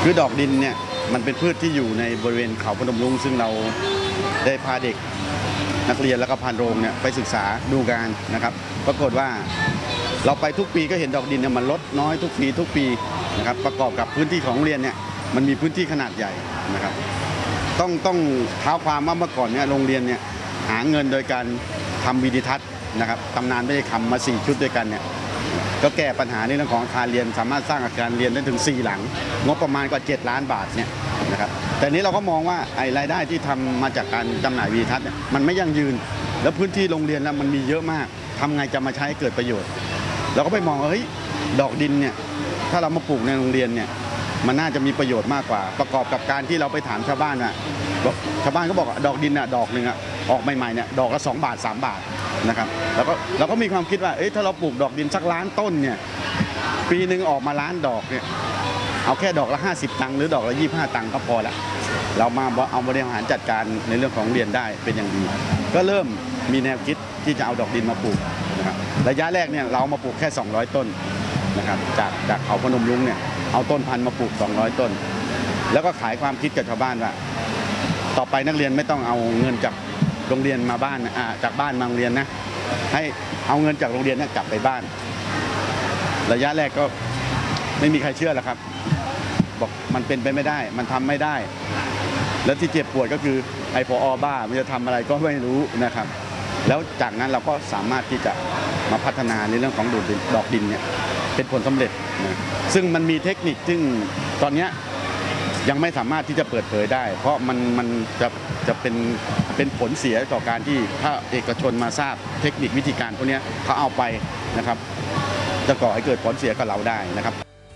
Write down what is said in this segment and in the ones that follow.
คือดอกดินเนี่ยมันเป็นพืชที่อยู่ในบริเวณเขาพนมรุ้งซึ่งเราได้พาเด็กนักเรียนแล้วก็พานโรงเนี่ยไปศึกษาดูงานนะครับปรากฏว่าเราไปทุกปีก็เห็นดอกดินเนี่ยมันลดน้อยทุกปีนะครับประกอบกับพื้นที่ของโรงเรียนเนี่ยมันมีพื้นที่ขนาดใหญ่นะครับต้องเท้าความว่าเมื่อก่อนเนี่ยโรงเรียนเนี่ยหาเงินโดยการทำวิดีทัศน์นะครับตำนานไม่ได้คำมา4 ชุดด้วยกันเนี่ยก็แก้ปัญหาในเรื่องของอาคารเรียนสามารถสร้างอาคารเรียนได้ถึง4 หลังงบประมาณกว่า7 ล้านบาทเนี่ยนะครับแต่นี้เราก็มองว่าไอ้รายได้ที่ทำมาจากการจำหน่ายวิดีทัศน์เนี่ยมันไม่ยั่งยืนแล้วพื้นที่โรงเรียนแล้วมันมีเยอะมากทำไงจะมาใช้ให้เกิดประโยชน์เราก็ไปมองว่าเฮ้ยดอกดินเนี่ยถ้าเรามาปลูกในโรงเรียนเนี่ยมันน่าจะมีประโยชน์มากกว่าประกอบกับการที่เราไปถามชาวบ้านชาวบ้านก็บอกดอกดินน่ะดอกหนึ่งออกใหม่ๆเนี่ยดอกละ2 บาท 3 บาทนะครับแล้วก็เราก็มีความคิดว่าถ้าเราปลูกดอกดินสักล้านต้นเนี่ยปีหนึ่งออกมาล้านดอกเนี่ยเอาแค่ดอกละ50 ตังค์หรือดอกละ25 ตังค์ก็พอละเรามาเอาบริหารจัดการในเรื่องของเรียนได้เป็นอย่างดีก็เริ่มมีแนวคิดที่จะเอาดอกดินมาปลูกนะครับระยะแรกเนี่ยเรามาปลูกแค่200 ต้นนะครับจากเขาพนมรุ้งเนี่ยเอาต้นพันธุ์มาปลูก200 ต้นแล้วก็ขายความคิดกับชาวบ้านว่าต่อไปนักเรียนไม่ต้องเอาเงินจากโรงเรียนมาบ้านจากบ้านมาโรงเรียนนะให้เอาเงินจากโรงเรียนเนี่ยกลับไปบ้านระยะแรกก็ไม่มีใครเชื่อหรอกครับบอกมันเป็นไปไม่ได้มันทำไม่ได้แล้วที่เจ็บปวดก็คือไอ้ผอ.บ้ามันจะทำอะไรก็ไม่รู้นะครับแล้วจากนั้นเราก็สามารถที่จะมาพัฒนาในเรื่องของดอกดินเนี่ยเป็นผลสำเร็จนะซึ่งมันมีเทคนิคซึ่งตอนนี้ยังไม่สามารถที่จะเปิดเผยได้เพราะมันจะเป็นผลเสียต่อการที่ถ้าเอกชนมาทราบเทคนิควิธีการพวกนี้เขาเอาไปนะครับจะก่อให้เกิดผลเสียกับเราได้นะครับ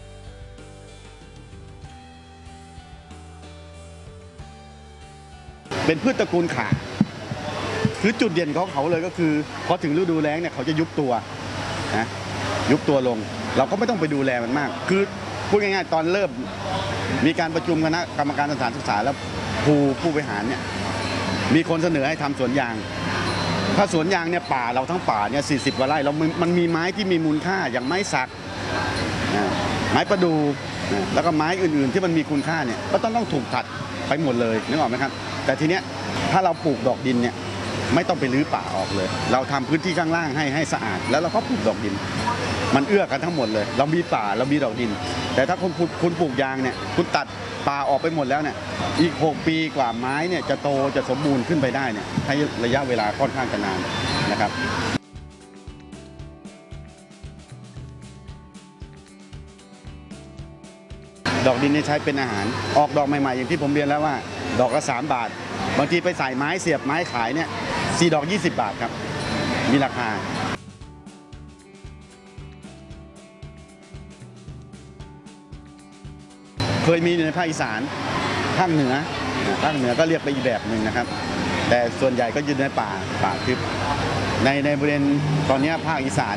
เป็นพืชตระกูลข่าคือจุดเด่นของเขาเลยก็คือพอถึงฤดูแล้งเนี่ยเขาจะยุบตัวนะยุบตัวลงเราก็ไม่ต้องไปดูแลมันมากคือพูดง่ายๆตอนเริ่มมีการประชุมคณะกรรมการสถานศึกษาแล้วผู้บริหารเนี่ยมีคนเสนอให้ทำสวนยางถ้าสวนยางเนี่ยป่าเราทั้งป่าเนี่ย40 กว่าไร่แล้วมันมีไม้ที่มีมูลค่าอย่างไม้สักไม้ประดู่แล้วก็ไม้อื่นๆที่มันมีคุณค่าเนี่ยก็ต้องถูกตัดไปหมดเลยนึกออกไหมครับแต่ทีเนี้ยถ้าเราปลูกดอกดินเนี่ยไม่ต้องไปรื้อป่าออกเลยเราทำพื้นที่ข้างล่างให้สะอาดแล้วเราก็ปลูกดอกดินมันเอื้อกันทั้งหมดเลยเรามีป่าเรามีดอกดินแต่ถ้าคุณปลูกยางเนี่ยคุณตัดป่าออกไปหมดแล้วเนี่ยอีก6 ปีกว่าไม้เนี่ยจะโตจะสมบูรณ์ขึ้นไปได้เนี่ยให้ระยะเวลาค่อนข้างจะนานนะครับดอกดินนี่ใช้เป็นอาหารออกดอกใหม่ๆอย่างที่ผมเรียนแล้วว่าดอกละ3 บาทบางทีไปใส่ไม้เสียบไม้ขายเนี่ย4 ดอก20 บาทครับมีราคาเคยมีในภาคอีสานภาคเหนือก็เรียกไปอีกแบบหนึ่งนะครับแต่ส่วนใหญ่ก็อยู่ในป่าทึบในบริเวณตอนนี้ภาคอีสาน